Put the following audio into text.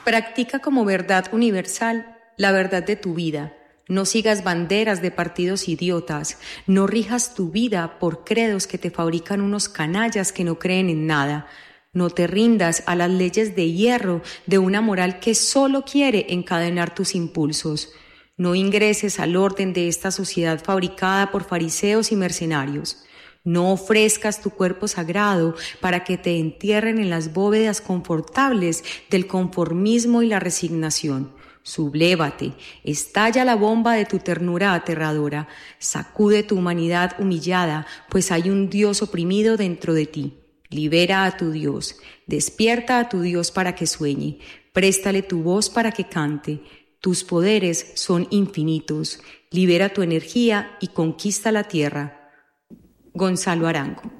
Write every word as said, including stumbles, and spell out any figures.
Practica como verdad universal la verdad de tu vida. No sigas banderas de partidos idiotas. No rijas tu vida por credos que te fabrican unos canallas que no creen en nada. No te rindas a las leyes de hierro de una moral que solo quiere encadenar tus impulsos. No ingreses al orden de esta sociedad fabricada por fariseos y mercenarios. No ofrezcas tu cuerpo sagrado para que te entierren en las bóvedas confortables del conformismo y la resignación. Sublévate, estalla la bomba de tu ternura aterradora, sacude tu humanidad humillada, pues hay un Dios oprimido dentro de ti. Libera a tu Dios, despierta a tu Dios para que sueñe, préstale tu voz para que cante. Tus poderes son infinitos, libera tu energía y conquista la tierra. Gonzalo Arango.